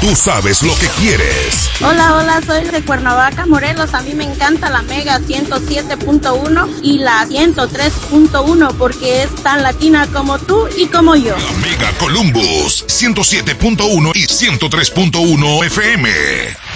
Tú sabes lo que quieres. Hola, soy de Cuernavaca, Morelos. A mí me encanta la Mega 107.1 y la 103.1 porque es tan latina como tú y como yo. La Mega Columbus 107.1 y 103.1 FM.